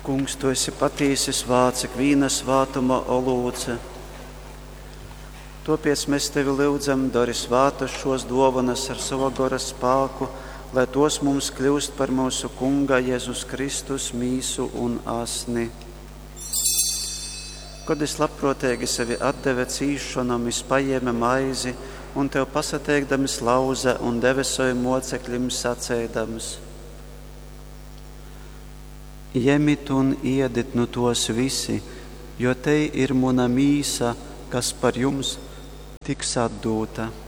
Kungs, tu esi patīsis vārds, ikviena svātuma olūce. Tāpēc mēs tevi lūdzam, dari svātus šos dāvanas ar savu gara spēku, lai tos mums kļūst par mūsu Kunga Jēzus Kristus mīsu un asni. Kad es labprātīgi sevi atdeve cīšanam, es paņēmu maizi un tev pasateikdams lauza un deve saviem mocekļiem sacēdams: Ņemit un ēdiet no tos visi, jo te ir mana mīsa, kas par jums tiks atdota.